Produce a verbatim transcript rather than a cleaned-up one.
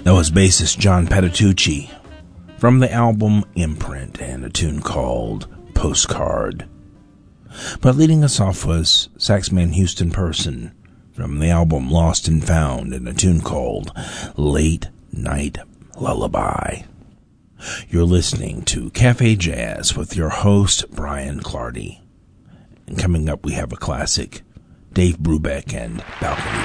That was bassist John Patitucci from the album Imprint and a tune called Postcard. But leading us off was saxman Houston Person from the album Lost and Found and a tune called Late Night Lullaby. You're listening to Cafe Jazz with your host Brian Clardy. And coming up we have a classic, Dave Brubeck and Balcony